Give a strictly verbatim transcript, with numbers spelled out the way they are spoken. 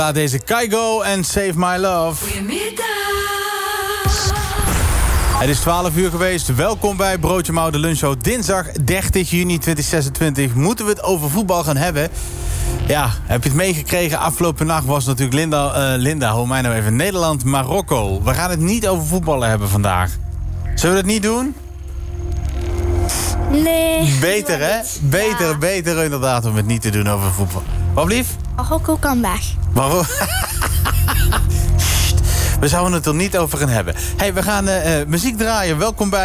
Ja, deze Kygo en Save My Love. Goedemiddag. Het is twaalf uur geweest. Welkom bij Broodje Mouw, de lunchshow. Dinsdag dertig juni tweeduizend zesentwintig. Moeten we het over voetbal gaan hebben? Ja, heb je het meegekregen? Afgelopen nacht was natuurlijk Linda, uh, Linda, hou mij nou even, Nederland-Marokko. We gaan het niet over voetballen hebben vandaag. Zullen we dat niet doen? Nee. Beter, hè? Beter, Ja. beter inderdaad om het niet te doen over voetbal. Wat lief? Marokko kan weg. Waarom? We zouden het er niet over gaan hebben. Hey, we gaan uh, uh, muziek draaien. Welkom bij